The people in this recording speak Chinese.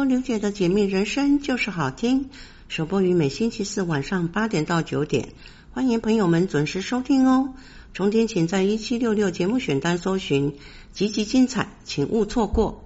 刘姐的解密人生就是好听，首播于每星期四晚上8点到9点，欢迎朋友们准时收听哦。重点请在1766节目选单搜寻，集集精彩，请勿错过。